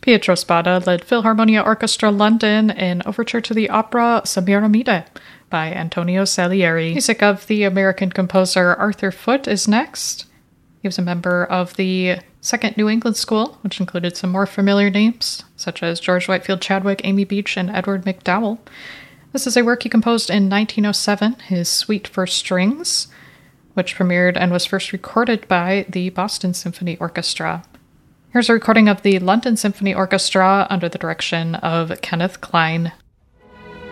Pietro Spada led Philharmonia Orchestra London in Overture to the opera Semiramide by Antonio Salieri. Music of the American composer Arthur Foote is next. He was a member of the Second New England School, which included some more familiar names, such as George Whitefield Chadwick, Amy Beach, and Edward McDowell. This is a work he composed in 1907, his Suite for Strings, which premiered and was first recorded by the Boston Symphony Orchestra. Here's a recording of the London Symphony Orchestra under the direction of Kenneth Klein.